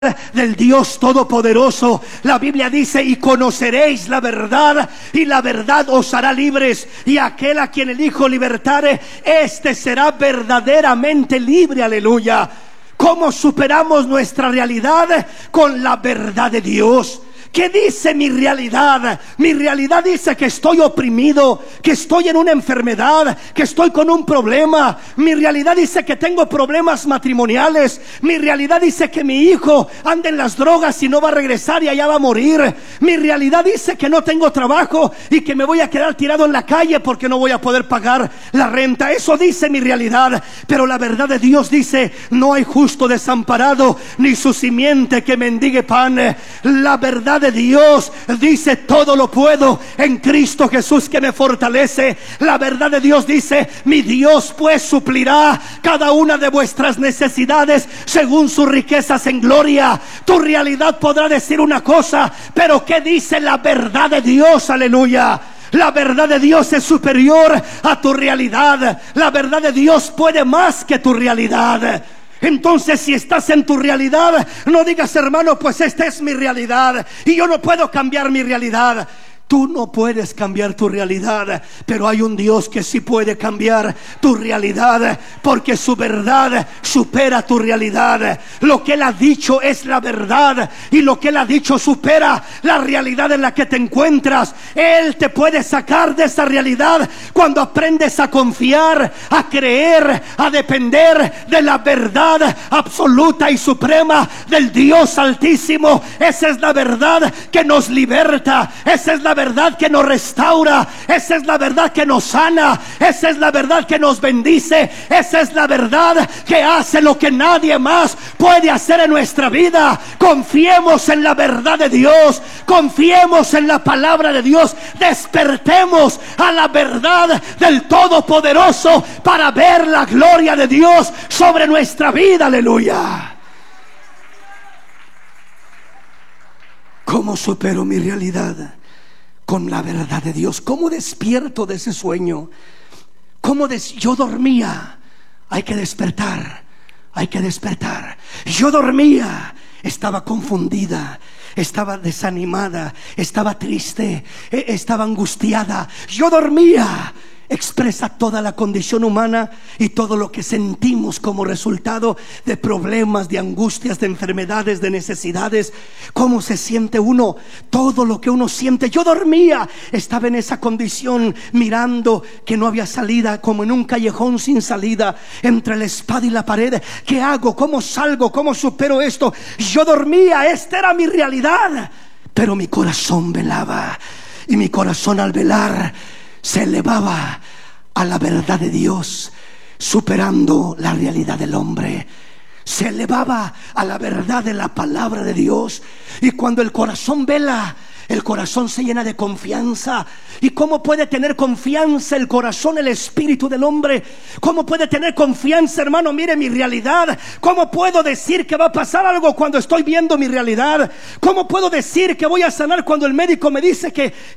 del Dios Todopoderoso. La Biblia dice: y conoceréis la verdad, y la verdad os hará libres, y aquel a quien el Hijo libertare, este será verdaderamente libre. Aleluya. ¿Cómo superamos nuestra realidad? Con la verdad de Dios. ¿Qué dice mi realidad? Mi realidad dice que estoy oprimido, que estoy en una enfermedad, que estoy con un problema. Mi realidad dice que tengo problemas matrimoniales. Mi realidad dice que mi hijo anda en las drogas y no va a regresar y allá va a morir. Mi realidad dice que no tengo trabajo y que me voy a quedar tirado en la calle porque no voy a poder pagar la renta. Eso dice mi realidad. Pero la verdad de Dios dice: no hay justo desamparado, ni su simiente que mendigue pan. La verdad de Dios dice: todo lo puedo en Cristo Jesús que me fortalece. La verdad de Dios dice: mi Dios pues suplirá cada una de vuestras necesidades según sus riquezas en gloria. Tu realidad podrá decir una cosa, pero ¿qué dice la verdad de Dios? Aleluya. La verdad de Dios es superior a tu realidad. La verdad de Dios puede más que tu realidad. Entonces, si estás en tu realidad, no digas: hermano, pues esta es mi realidad y yo no puedo cambiar mi realidad. Tú no puedes cambiar tu realidad, pero hay un Dios que sí puede cambiar tu realidad, porque su verdad supera tu realidad. Lo que Él ha dicho es la verdad, y lo que Él ha dicho supera la realidad en la que te encuentras. Él te puede sacar de esa realidad cuando aprendes a confiar, a creer, a depender de la verdad absoluta y suprema del Dios Altísimo. Esa es la verdad que nos liberta. Esa es la verdad que nos restaura. Esa es la verdad que nos sana. Esa es la verdad que nos bendice. Esa es la verdad que hace lo que nadie más puede hacer en nuestra vida. Confiemos en la verdad de Dios. Confiemos en la palabra de Dios. Despertemos a la verdad del Todopoderoso para ver la gloria de Dios sobre nuestra vida. Aleluya. ¿Cómo supero mi realidad? Con la verdad de Dios. ¿Cómo despierto de ese sueño? Yo dormía. Hay que despertar. Hay que despertar. Yo dormía. Estaba confundida. Estaba desanimada. Estaba triste. Estaba angustiada. Yo dormía. Expresa toda la condición humana y todo lo que sentimos como resultado de problemas, de angustias, de enfermedades, de necesidades. ¿Cómo se siente uno? Todo lo que uno siente. Yo dormía, estaba en esa condición, mirando que no había salida, como en un callejón sin salida, entre la espada y la pared. ¿Qué hago? ¿Cómo salgo? ¿Cómo supero esto? Yo dormía, esta era mi realidad. Pero mi corazón velaba, y mi corazón, al velar, se elevaba a la verdad de Dios, superando la realidad del hombre. Se elevaba a la verdad de la palabra de Dios. Y cuando el corazón vela, el corazón se llena de confianza. ¿Y cómo puede tener confianza el corazón, el espíritu del hombre? ¿Cómo puede tener confianza, hermano? Mire mi realidad. ¿Cómo puedo decir que va a pasar algo cuando estoy viendo mi realidad? ¿Cómo puedo decir que voy a sanar cuando el médico me dice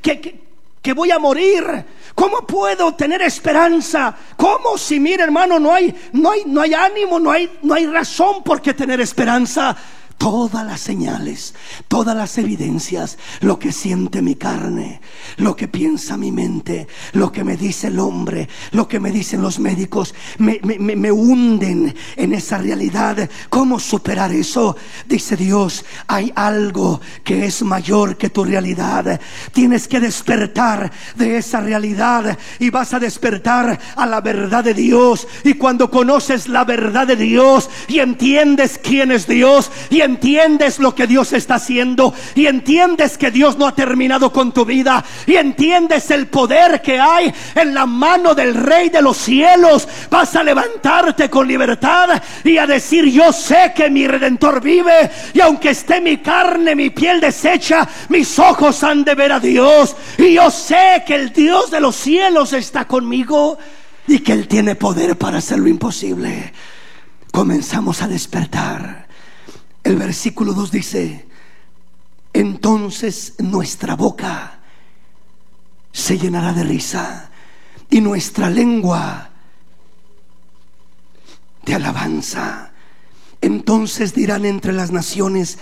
que voy a morir? ¿Cómo puedo tener esperanza? ¿Cómo? Si mire, hermano, no hay ánimo, no hay razón por qué tener esperanza. Todas las señales, todas las evidencias, lo que siente mi carne, lo que piensa mi mente, lo que me dice el hombre, lo que me dicen los médicos, me hunden en esa realidad. ¿Cómo superar eso? Dice Dios: hay algo que es mayor que tu realidad. Tienes que despertar de esa realidad, y vas a despertar a la verdad de Dios. Y cuando conoces la verdad de Dios y entiendes quién es Dios, y entiendes lo que Dios está haciendo, y entiendes que Dios no ha terminado con tu vida, y entiendes el poder que hay en la mano del Rey de los cielos, vas a levantarte con libertad y a decir: yo sé que mi Redentor vive, y aunque esté mi carne, mi piel deshecha, mis ojos han de ver a Dios, y yo sé que el Dios de los cielos está conmigo y que Él tiene poder para hacer lo imposible. Comenzamos a despertar. El versículo 2 dice: entonces nuestra boca se llenará de risa, y nuestra lengua de alabanza. Entonces dirán entre las naciones: